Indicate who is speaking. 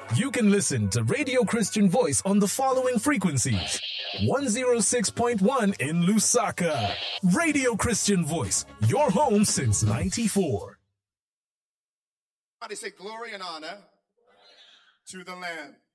Speaker 1: You can listen to Radio Christian Voice on the following frequencies. 106.1 in Lusaka. Radio Christian Voice, your home since 94.
Speaker 2: Somebody say glory and honor to the Lamb.